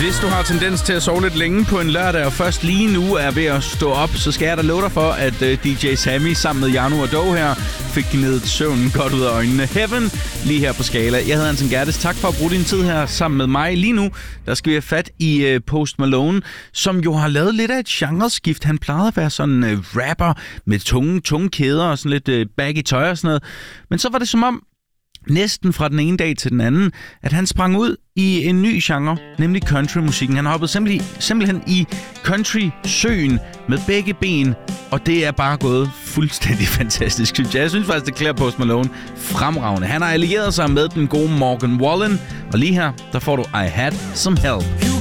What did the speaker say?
Hvis du har tendens til at sove lidt længe på en lørdag, og først lige nu er ved at stå op, så skal jeg da love dig for, at DJ Sammy sammen med Janu og Doe her fik gnedet søvnen godt ud af øjnene. Heaven lige her på Skala. Jeg hedder Anton Gerdes. Tak for at bruge din tid her sammen med mig. Lige nu, der skal vi have fat i Post Malone, som jo har lavet lidt af et genreskift. Han plejede at være sådan rapper med tunge kæder og sådan lidt baggy tøj og sådan noget. Men så var det som om, næsten fra den ene dag til den anden, at han sprang ud i en ny genre, nemlig countrymusikken. Han hoppede simpelthen i country-søen med begge ben, og det er bare gået fuldstændig fantastisk, synes jeg. Jeg synes faktisk, det klæder Post Malone fremragende. Han har allieret sig med den gode Morgan Wallen, og lige her, der får du I Had Some Help.